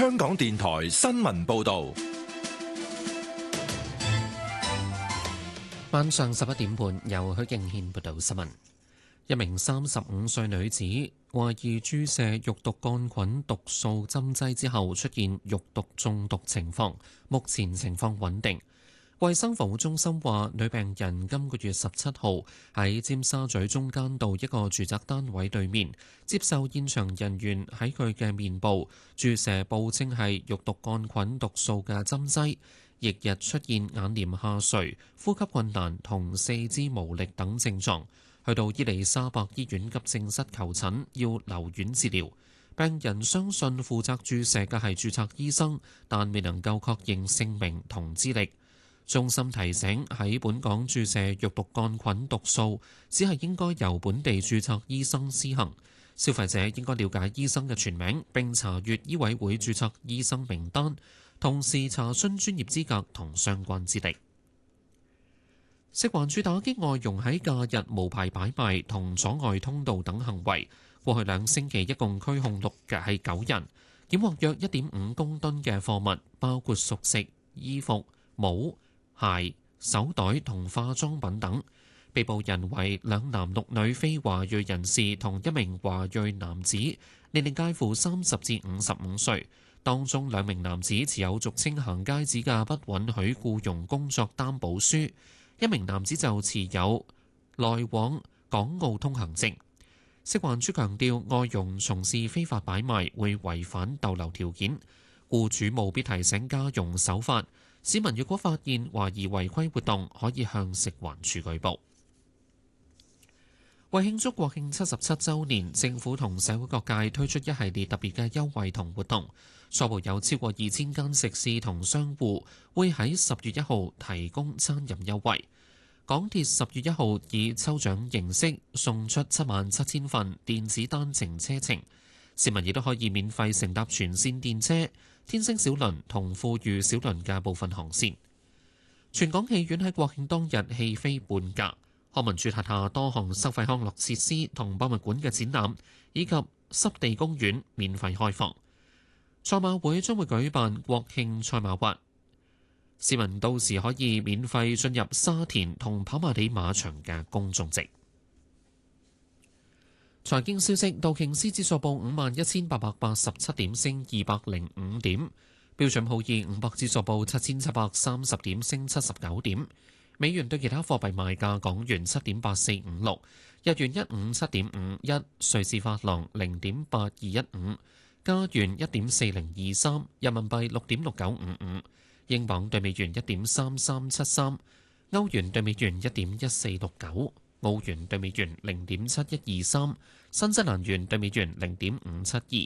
香港電台新聞報道。 晚上11點半，由許敬軒報道新聞。一名35歲女子懷疑注射肉毒桿菌毒素針劑之後出現肉毒中毒情況，目前情況穩定。衛生防護中心話，女病人今個月17號喺尖沙咀中間道一個住宅單位對面接受現場人員喺佢嘅面部注射報稱係肉毒桿菌毒素嘅針劑，翌日出現眼簾下垂、呼吸困難同四肢無力等症狀，去到伊利沙伯醫院急症室求診，要留院治療。病人相信負責注射嘅係註冊醫生，但未能夠確認姓名同資歷。中心提醒，喺本港注射肉毒桿菌毒素只係應該由本地註冊醫生施行，消費者應該了解醫生嘅全名並查閱醫委會註冊醫生名單，同時查詢專業資格同相關資歷。食環署打擊外傭喺假日無牌擺賣同阻礙通道等行為，過去2星期一共拘控9人，檢獲約1.5公噸嘅貨物，包括熟食、衣服、帽、鞋、手袋同化妝品等。被捕人為2男6女非華裔人士同一名華裔男子，年齡介乎30至55歲。當中2名男子持有俗稱行街紙嘅不允許僱傭工作擔保書，一名男子就持有來往港澳通行證。食環署強調，外傭從事非法擺賣會違反逗留條件，僱主務必提醒家傭守法。市民若果發現懷疑違規活動，可以向食環署舉報。為慶祝國慶77週年，政府同社會各界推出一系列特別嘅優惠同活動，初步有超過2000間食肆同商戶會喺10月1號提供餐飲優惠。港鐵10月1號以抽獎形式送出77000份電子單程車程，市民亦都可以免費乘搭全線電車、天星小輪同富裕小輪嘅部分航線。全港戲院喺國慶當日戲飛半價，康文署轄下多項收費康樂設施同博物館嘅展覽以及濕地公園免費開放。賽馬會將會舉辦國慶賽馬日，市民到時可以免費進入沙田同跑馬地馬場嘅公眾席。財經消息，道瓊斯指數報51887點，升205點；標準普爾500指數報7730點，升79點。美元對其他貨幣賣價：港元7.8456，日元157.51，瑞士法郎0.8215，加元1.4023，人民幣6.6955，英鎊對美元1.3373，歐元對美元1.1469。澳元對美元0.7123，新西蘭元對美元0.572。